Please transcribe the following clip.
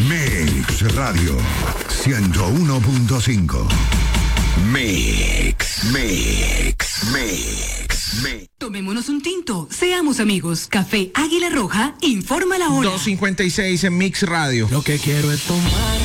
Mix Radio 101.5. Mix. Tomémonos un tinto, seamos amigos. Café Águila Roja informa la hora. 2:56 en Mix Radio. Lo que quiero es tomar